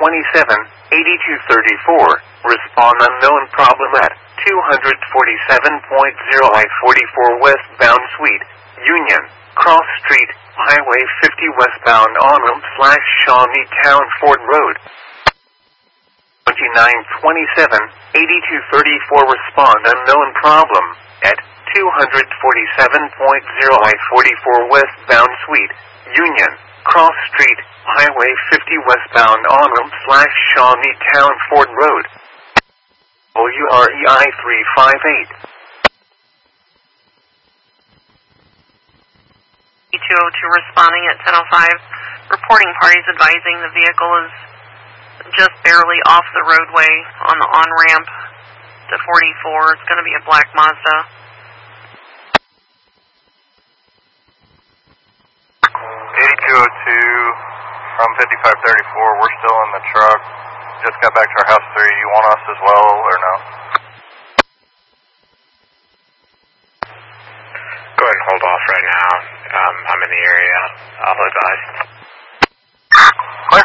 8234. Respond unknown problem at 247.0 I-44 westbound Suite, Union, Cross Street, Highway 50 westbound on-ramp/Shawnee Town Ford Road. 2927, 8234. Respond unknown problem at 247.0 I-44 westbound Suite, Union, Cross Street, Highway 50 westbound on-ramp/Shawnee Town Ford Road. WREI 358. E202 responding at 10:05. Reporting parties advising the vehicle is just barely off the roadway on the on-ramp to 44. It's going to be a black Mazda. 8202 from 5534. We're still in the truck. Just got back to our house 3. You want us as well or no? Go ahead and hold off right now. I'm in the area. I'll advise. Clear.